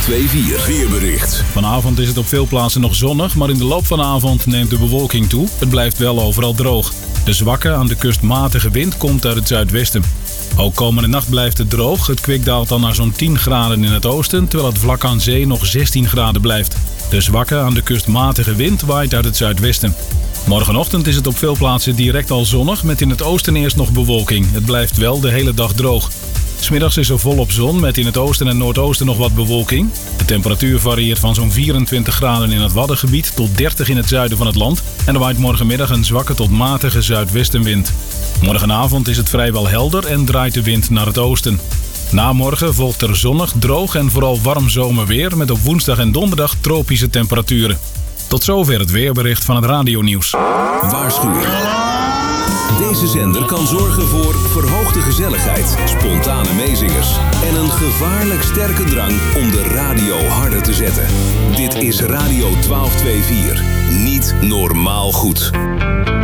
1224 weerbericht. Vanavond is het op veel plaatsen nog zonnig, maar in de loop van de avond neemt de bewolking toe. Het blijft wel overal droog. De zwakke, aan de kust matige wind komt uit het zuidwesten. Ook komende nacht blijft het droog. Het kwik daalt dan naar zo'n 10 graden in het oosten, terwijl het vlak aan zee nog 16 graden blijft. De zwakke, aan de kust matige wind waait uit het zuidwesten. Morgenochtend is het op veel plaatsen direct al zonnig, met in het oosten eerst nog bewolking. Het blijft wel de hele dag droog. 'S Middags is er volop zon, met in het oosten en noordoosten nog wat bewolking. De temperatuur varieert van zo'n 24 graden in het Waddengebied tot 30 in het zuiden van het land. En er waait morgenmiddag een zwakke tot matige zuidwestenwind. Morgenavond is het vrijwel helder en draait de wind naar het oosten. Na morgen volgt er zonnig, droog en vooral warm zomerweer met op woensdag en donderdag tropische temperaturen. Tot zover het weerbericht van het radionieuws. Waarschuwing. Deze zender kan zorgen voor verhoogde gezelligheid, spontane meezingers en een gevaarlijk sterke drang om de radio harder te zetten. Dit is Radio 1224. Niet normaal goed.